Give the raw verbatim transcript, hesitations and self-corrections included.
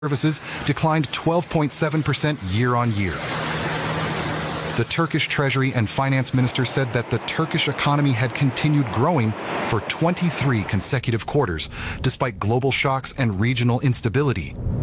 services declined twelve point seven percent year on year. The Turkish Treasury and Finance Minister said that the Turkish economy had continued growing for twenty-three consecutive quarters, despite global shocks and regional instability.